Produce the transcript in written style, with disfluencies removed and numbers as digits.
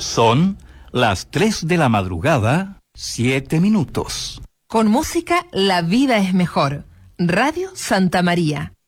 Son las 3 de la madrugada, 7 minutos. Con música, la vida es mejor. Radio Santa María.